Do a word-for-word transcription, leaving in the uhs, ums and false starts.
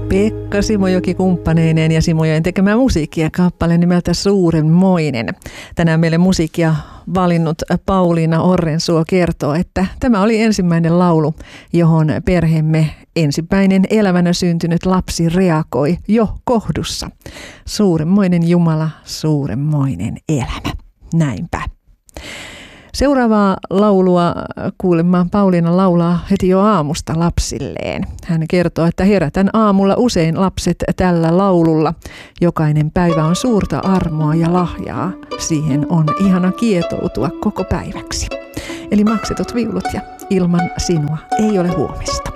Pekka Simojoki kumppaneineen ja Simojoen tekemää musiikkia kappale nimeltä Suurenmoinen. Tänään meille musiikkia valinnut Pauliina Orrensuo kertoo, että tämä oli ensimmäinen laulu, johon perheemme ensimmäinen elävänä syntynyt lapsi reagoi jo kohdussa. Suurenmoinen Jumala, suurenmoinen elämä. Näinpä. Seuraavaa laulua kuulemaan Pauliina laulaa heti jo aamusta lapsilleen. Hän kertoo, että herätän aamulla usein lapset tällä laululla. Jokainen päivä on suurta armoa ja lahjaa. Siihen on ihana kietoutua koko päiväksi. Eli maksetut viulut ja ilman sinua ei ole huomista.